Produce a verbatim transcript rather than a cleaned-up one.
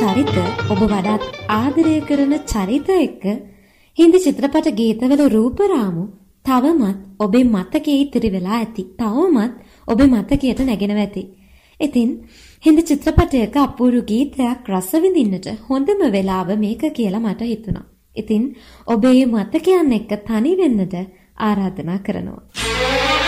චරිත ඔබ වඩාත් ආදරය කරන චරිත එක්ක හින්දි චිත්‍රපට ගීතවල රූපරාමු තවමත් ඔබේ මතකයේ ඉතිරි වෙලා ඇති. තවමත් ඔබේ මතකයට නැගෙනව ඇති. ඉතින් හින්දි චිත්‍රපටයක අපූර්ව ගීතයක් රස විඳින්නට හොඳම වෙලාව මේක කියලා මට හිතුණා. ඉතින් ඔබේ මතකයන් එක්ක තනි වෙන්නට ආරාධනා කරනවා.